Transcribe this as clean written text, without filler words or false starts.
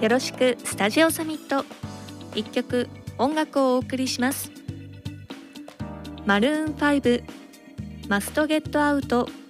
よろしくスタジオサミット。一曲音楽をお送りします。マルーン5マストゲットアウト